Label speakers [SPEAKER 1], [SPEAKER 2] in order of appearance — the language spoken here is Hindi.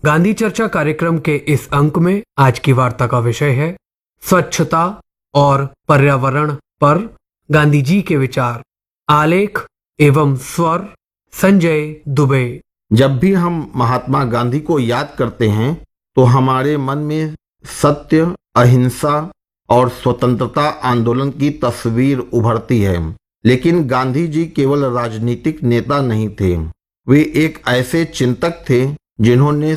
[SPEAKER 1] गांधी चर्चा कार्यक्रम के इस अंक में आज की वार्ता का विषय है स्वच्छता और पर्यावरण पर गांधी जी के विचार। आलेख एवं स्वर संजय दुबे।
[SPEAKER 2] जब भी हम महात्मा गांधी को याद करते हैं तो हमारे मन में सत्य, अहिंसा और स्वतंत्रता आंदोलन की तस्वीर उभरती है। लेकिन गांधी जी केवल राजनीतिक नेता नहीं थे, वे एक ऐसे चिंतक थे जिन्होंने